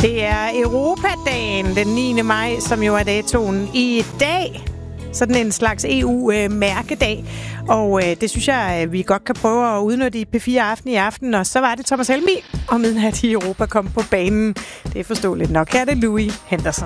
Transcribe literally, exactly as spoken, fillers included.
Det er Europadagen den niende maj, som jo er datoen i dag. Sådan en slags E U-mærkedag. Og øh, det synes jeg, vi godt kan prøve at udnytte i P fire Aften i aften. Og så var det Thomas Helmig og midnat i Europa kom på banen. Det er forståeligt nok. Her er det Louis Henderson.